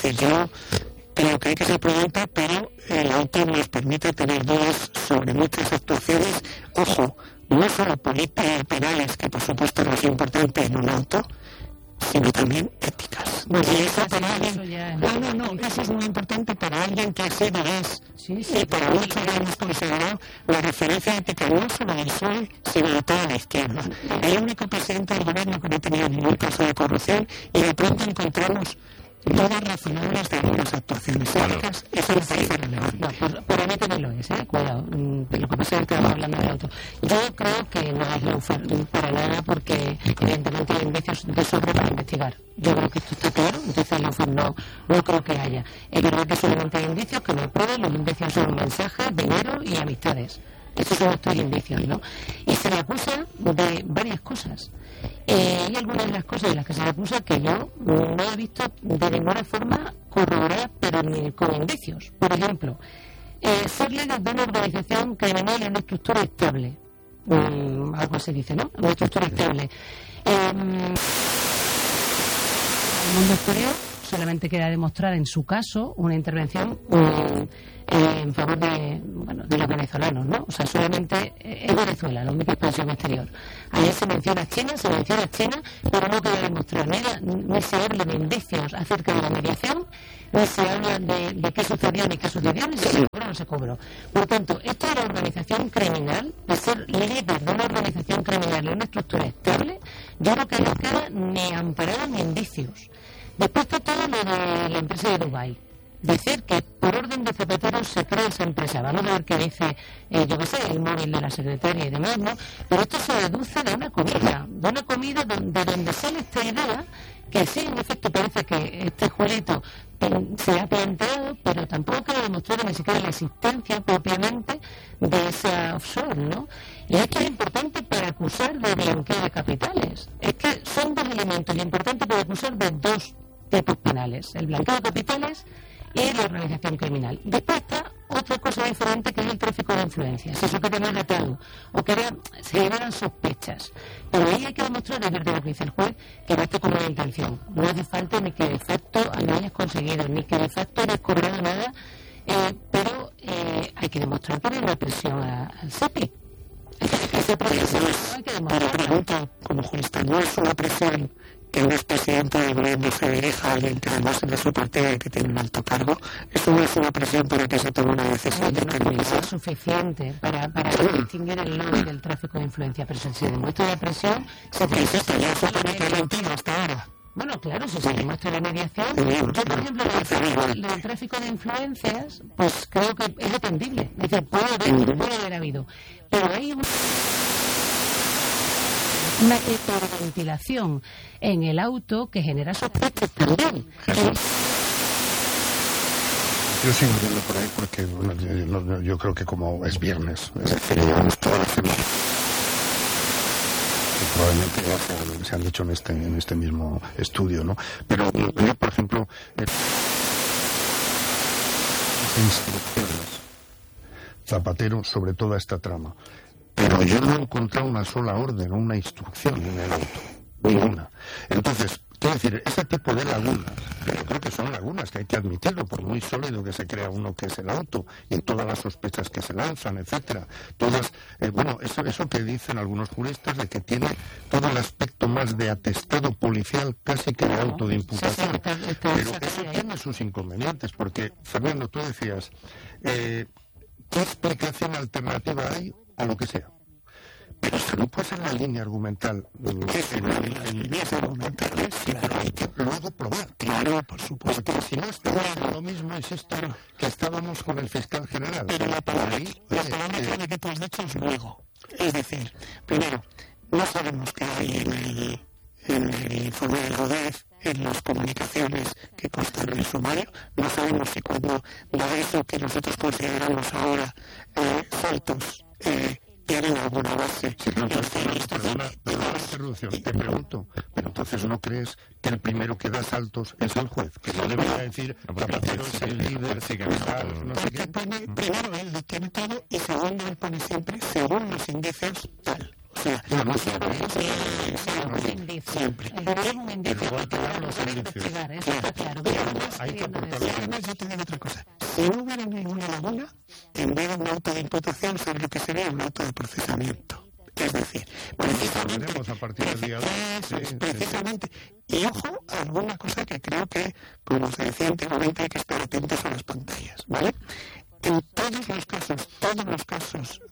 decir, yo creo que hay que ser prudente, pero el auto nos permite tener dudas sobre muchas actuaciones. Ojo, no solo penales, que por supuesto no es importante en un auto, sino también éticas. Y eso para alguien... eso es muy importante para alguien que hace bebés. Y para muchos hemos considerado la referencia ética no solo del PSOE, sino de toda la izquierda. El único presidente del gobierno que no ha tenido ningún caso de corrupción, y de pronto encontramos todas razonables de algunas actuaciones éticas. Eso me parece relevante. No, por mí también lo es, cuidado. Lo que pasa es que estamos hablando de auto. Yo creo que no es lawfare para nada, porque evidentemente hay indicios de sobra para investigar. Yo creo que esto está claro, entonces lawfare no creo que haya. Es verdad que solamente hay indicios que no prueben, los indicios son mensajes, dinero y amistades. Esos son estos indicios, ¿no? Y se le acusa de varias cosas. Y algunas de las cosas de las que se le acusa que yo no he visto de ninguna forma corroboradas, pero ni con indicios. Por ejemplo, ser líder de una organización criminal en una estructura estable. Algo se dice, ¿no? Una estructura estable. El mundo exterior solamente queda demostrar en su caso una intervención en favor de los venezolanos, ¿no? O sea, solamente es Venezuela, la única expansión exterior. Ahí se menciona China, pero no queda demostrar ni se habla de indicios acerca de la mediación, ni se habla de qué sucedió, ni qué sucedió, ni si se cobró o no se cobró. Por tanto, esto de la organización criminal, de ser líder de una organización criminal en una estructura estable, yo creo que no queda ni amparado ni indicios. Después está todo lo de la empresa de Dubái. Decir que por orden de Zapatero se crea esa empresa. Vamos a ver qué dice, yo qué sé, el móvil de la secretaria y demás, ¿no? Pero esto se deduce de una comida donde sale esta idea, que sí, en efecto, parece que este Julito se ha planteado, pero tampoco queda demostrado ni siquiera la existencia propiamente de esa offshore, ¿no? Y esto es importante para acusar de blanqueo de capitales. Es que son dos elementos importantes para acusar de dos tipos penales: el blanqueo de capitales y la organización criminal. Después está otra cosa diferente, que es el tráfico de influencias. Eso que tenía atado, o que se generan sospechas. Pero ahí hay que demostrar, es verdad lo que dice el juez, que basta con una intención. No hace falta ni que de facto lo hayas conseguido, ni que de facto hayas cobrado nada, pero hay que demostrar que hay una presión al SEPI. Esa presión hay que demostrar. Pero pregunta, como jurista, ¿no es una presión que un expresidente del gobierno se dirija a alguien que además es de su partido y que tiene un alto cargo? ¿Eso no es una presión para que se tome una decisión determinada? Es suficiente para distinguir el lobby del tráfico de influencia, pero si se demuestra la presión, se esto ya se pone calientito hasta ahora. Bueno, claro, si se demuestra la mediación. Yo, por ejemplo, el tráfico de influencias, pues creo que es atendible. Es decir, puede haber habido. Pero hay una hiperventilación en el auto que genera sospechas también. Yo sigo yendo por ahí porque bueno, yo creo que como es viernes, es decir, llevamos toda la semana. Y probablemente ya se han dicho en este mismo estudio, ¿no? Pero yo, por ejemplo, instrucciones Zapatero sobre toda esta trama. Pero yo no he encontrado una sola orden o una instrucción en el auto. Ninguna. Entonces, quiero decir, ese tipo de lagunas, pero creo que son lagunas que hay que admitirlo, por muy sólido que se crea uno que es el auto, y en todas las sospechas que se lanzan, etcétera. Todas, bueno, eso que dicen algunos juristas de que tiene todo el aspecto más de atestado policial, casi que de auto de imputación. Pero eso tiene sus inconvenientes, porque, Fernando, tú decías, ¿qué explicación alternativa hay a lo que sea? Pero esto no puede ser la línea argumental. En líneas argumentales, claro, hay que luego probar. Claro, por supuesto. Porque si no, lo mismo es esto que estábamos con el fiscal general. Pero la palabra clave que tú has dicho es luego. Es decir, primero, no sabemos qué hay en el informe del GODEF, en las comunicaciones que constan en el sumario. No sabemos si cuando da eso que nosotros consideramos ahora saltos, tienen alguna base. Sí, no, perdona la interrupción. Te pregunto, pero entonces ¿no crees que el primero que da saltos es el juez? Que no debería decir Zapatero es el líder, no sé qué. Primero él lo tiene todo y segundo él pone siempre, según los indicios, tal. O sea, siempre. Y luego hay que dar los indicios. Eso está claro. Hay que aportar Y además yo te digo otra cosa. Si no hubiera ninguna laguna, en vez de un auto de imputación, ¿sabes lo que sería? Un auto de procesamiento. Es decir, precisamente... Veremos a partir del día 2. Precisamente. Y ojo, alguna cosa que creo que, como se decía antiguamente, hay que estar atentos a las pantallas, ¿vale? En todos los casos